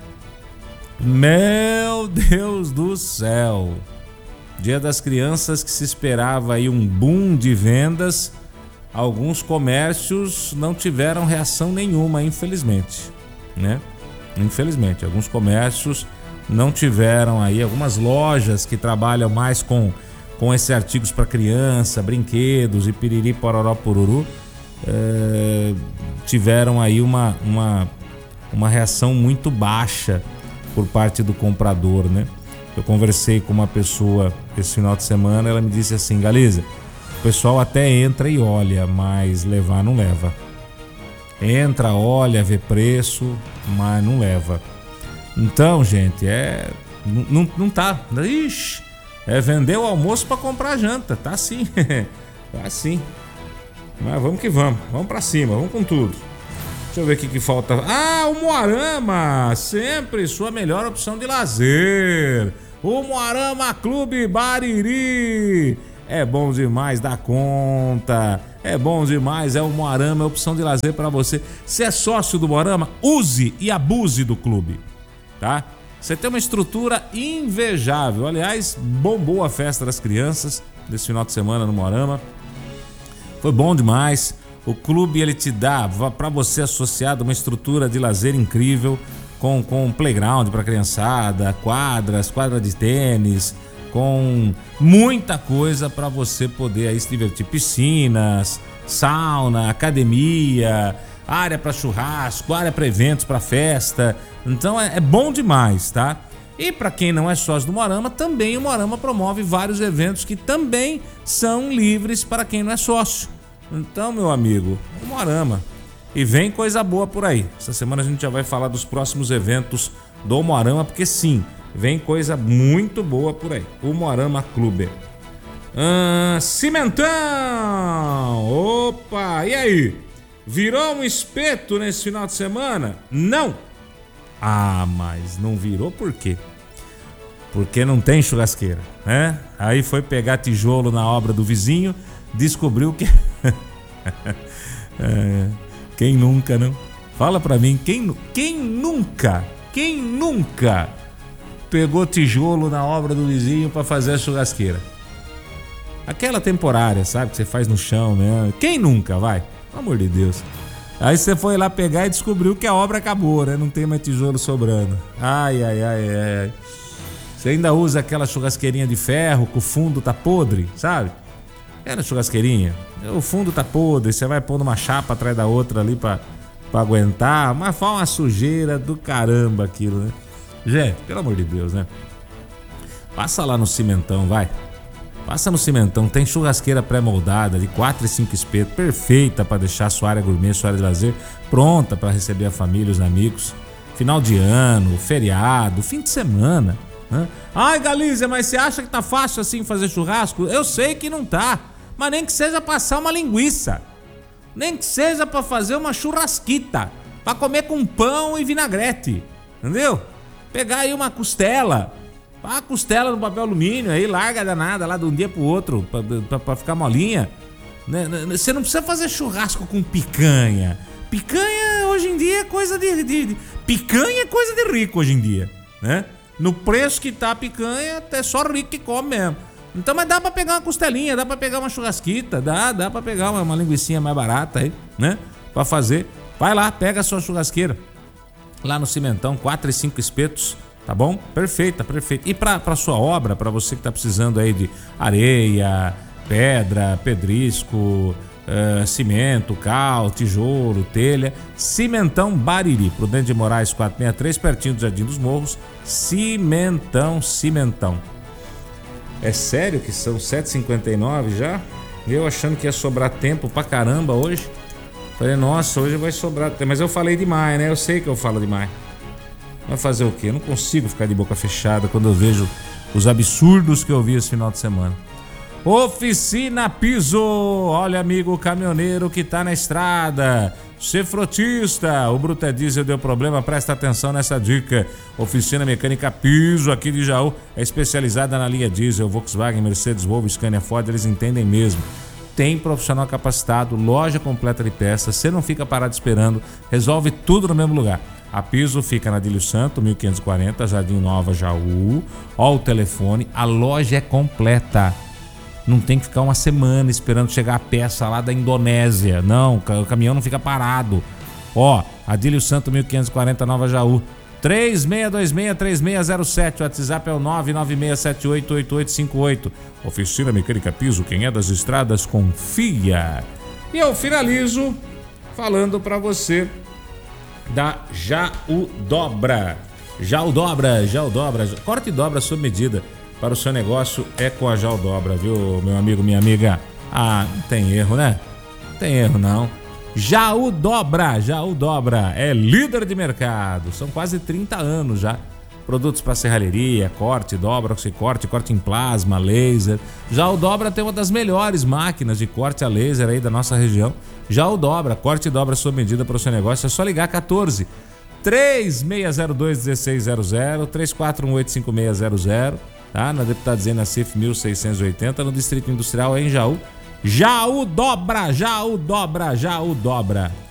meu Deus do céu. Dia das Crianças, que se esperava aí um boom de vendas, alguns comércios não tiveram reação nenhuma, infelizmente, né? Infelizmente, alguns comércios não tiveram aí, algumas lojas que trabalham mais com, com esses artigos para criança, brinquedos e piriri, pororó, pururu, é, tiveram aí uma, uma, uma reação muito baixa por parte do comprador, né? Eu conversei com uma pessoa esse final de semana, ela me disse assim: Galiza, o pessoal até entra e olha, mas levar não leva. Entra, olha, vê preço, mas não leva. Então, gente, é... Não, não, não tá... Ixi, é vender o almoço pra comprar janta. Tá assim. Tá assim. Mas vamos que vamos. Vamos pra cima, vamos com tudo. Deixa eu ver o que que falta. Ah, o Moarama! Sempre sua melhor opção de lazer. O Moarama Clube Bariri. É bom demais, dá conta. É bom demais, é o Moarama, é a opção de lazer para você. Se é sócio do Moarama, use e abuse do clube, tá? Você tem uma estrutura invejável. Aliás, bombou a festa das crianças desse final de semana no Moarama. Foi bom demais. O clube, ele te dá, para você associado, uma estrutura de lazer incrível, com, com playground para criançada, quadras, quadra de tênis, com muita coisa para você poder aí se divertir. Piscinas, sauna, academia, área para churrasco, área para eventos, para festa. Então é, é bom demais, tá? E para quem não é sócio do Moarama, também o Moarama promove vários eventos que também são livres para quem não é sócio. Então, meu amigo, o Moarama. E vem coisa boa por aí. Essa semana a gente já vai falar dos próximos eventos do Moarama, porque sim, vem coisa muito boa por aí. O Moarama Clube. Ah, Cimentão! Opa! E aí? Virou um espeto nesse final de semana? Não! Ah, mas não virou por quê? Porque não tem churrasqueira, né? Aí foi pegar tijolo na obra do vizinho, descobriu que... é, quem nunca, não? Fala pra mim, quem, quem nunca, quem nunca pegou tijolo na obra do vizinho pra fazer a churrasqueira? Aquela temporária, sabe? Que você faz no chão, né? Quem nunca, vai? Pelo amor de Deus. Aí você foi lá pegar e descobriu que a obra acabou, né? Não tem mais tijolo sobrando. Ai, ai, ai, ai. Você ainda usa aquela churrasqueirinha de ferro que o fundo tá podre, sabe? Era churrasqueirinha. O fundo tá podre, você vai pondo uma chapa atrás da outra ali pra, pra aguentar. Mas faz uma sujeira do caramba aquilo, né? Gente, pelo amor de Deus, né? Passa lá no Cimentão, vai. Passa no Cimentão, tem churrasqueira pré-moldada de quatro e cinco espetos, perfeita para deixar sua área gourmet, sua área de lazer pronta para receber a família, os amigos. Final de ano, feriado, fim de semana, né? Ai, Galizia, mas você acha que tá fácil assim fazer churrasco? Eu sei que não tá, mas nem que seja passar uma linguiça, nem que seja para fazer uma churrasquita, para comer com pão e vinagrete, entendeu? Pegar aí uma costela, a costela no papel alumínio, aí larga danada lá de um dia pro outro pra, pra, pra ficar molinha. Você não precisa fazer churrasco com picanha. Picanha hoje em dia é coisa de, de, de... Picanha é coisa de rico hoje em dia, né? No preço que tá a picanha, é só rico que come mesmo. Então, mas dá pra pegar uma costelinha, dá pra pegar uma churrasquita, dá, dá pra pegar uma, uma linguicinha mais barata aí, né? Pra fazer. Vai lá, pega a sua churrasqueira. Lá no Cimentão, quatro e cinco espetos, tá bom? Perfeita, perfeita. E pra, pra sua obra, pra você que tá precisando aí de areia, pedra, pedrisco, uh, cimento, cal, tijolo, telha, Cimentão Bariri, Prudente de Moraes quatrocentos e sessenta e três, pertinho do Jardim dos Morros. Cimentão, Cimentão. É sério que são sete e cinquenta e nove já? Eu achando que ia sobrar tempo pra caramba hoje. Falei, nossa, hoje vai sobrar tempo. Mas eu falei demais, né? Eu sei que eu falo demais. Vai fazer o quê? Eu não consigo ficar de boca fechada quando eu vejo os absurdos que eu vi esse final de semana. Oficina Piso. Olha, amigo caminhoneiro que tá na estrada. Ser frotista. O Bruta Diesel deu problema, presta atenção nessa dica. Oficina Mecânica Piso aqui de Jaú é especializada na linha diesel, Volkswagen, Mercedes, Volvo, Scania, Ford, eles entendem mesmo. Tem profissional capacitado, loja completa de peças, você não fica parado esperando, resolve tudo no mesmo lugar. A Piso fica na Adílio Santo, mil quinhentos e quarenta, Jardim Nova, Jaú. Ó o telefone, a loja é completa. Não tem que ficar uma semana esperando chegar a peça lá da Indonésia. Não, o caminhão não fica parado. Ó, Adílio Santo, mil quinhentos e quarenta, Nova Jaú. três seis dois seis, três seis zero sete. O WhatsApp é o nove nove seis sete oito oito oito cinco oito. Oficina Mecânica Piso, quem é das estradas, confia. E eu finalizo falando pra você da Jaú Dobra. Jaú Dobra, Jaú Dobra. Corte e dobra sob medida para o seu negócio é com a Jaú Dobra, viu, meu amigo, minha amiga? Ah, não tem erro, né? Não tem erro, não. Jaú Dobra, Jaú Dobra é líder de mercado, são quase trinta anos já. Produtos para serralheria, corte, dobra, oxicorte, corte em plasma, laser. Jaú Dobra tem uma das melhores máquinas de corte a laser aí da nossa região. Jaú Dobra, corte e dobra sob medida para o seu negócio, é só ligar quatorze, três seis zero dois, um seis zero zero, três quatro um oito cinco seis zero zero, tá? Na Deputado Zena Cif mil seiscentos e oitenta, no Distrito Industrial em Jaú. Jaú Dobra, Jaú Dobra, Jaú Dobra.